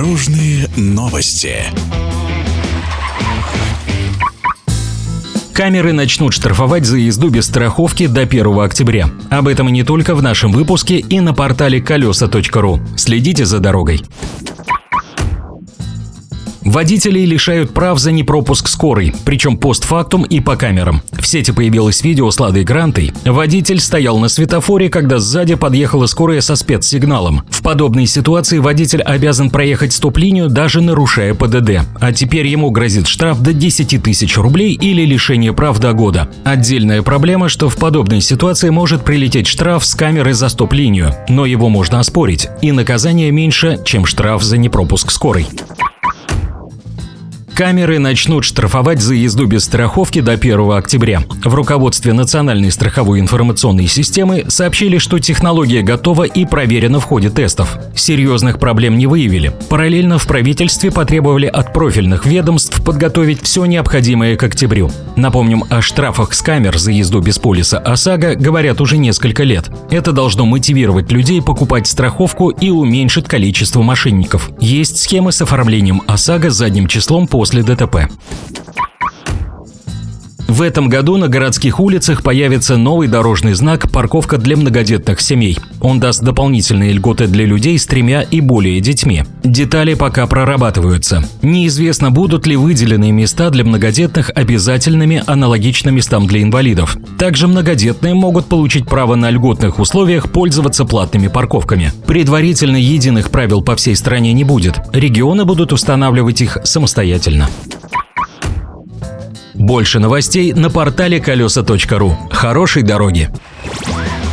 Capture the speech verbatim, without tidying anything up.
Дорожные новости. Камеры начнут штрафовать за езду без страховки до первого октября. Об этом и не только в нашем выпуске и на портале колеса точка ру. Следите за дорогой. Водителей лишают прав за непропуск скорой, причем постфактум и по камерам. В сети появилось видео с Ладой Грантой. Водитель стоял на светофоре, когда сзади подъехала скорая со спецсигналом. В подобной ситуации водитель обязан проехать стоп-линию, даже нарушая Пэ Дэ Дэ. А теперь ему грозит штраф до десяти тысяч рублей или лишение прав до года. Отдельная проблема, что в подобной ситуации может прилететь штраф с камеры за стоп-линию, но его можно оспорить, и наказание меньше, чем штраф за непропуск скорой. Камеры начнут штрафовать за езду без страховки до первого октября. В руководстве Национальной страховой информационной системы сообщили, что технология готова и проверена в ходе тестов. Серьезных проблем не выявили. Параллельно в правительстве потребовали от профильных ведомств подготовить все необходимое к октябрю. Напомним, о штрафах с камер за езду без полиса ОСАГО говорят уже несколько лет. Это должно мотивировать людей покупать страховку и уменьшить количество мошенников. Есть схемы с оформлением ОСАГО задним числом по после Дэ Тэ Пэ. В этом году на городских улицах появится новый дорожный знак «Парковка для многодетных семей». Он даст дополнительные льготы для людей с тремя и более детьми. Детали пока прорабатываются. Неизвестно, будут ли выделенные места для многодетных обязательными аналогично местам для инвалидов. Также многодетные могут получить право на льготных условиях пользоваться платными парковками. Предварительно единых правил по всей стране не будет. Регионы будут устанавливать их самостоятельно. Больше новостей на портале колеса точка ру. Хорошей дороги!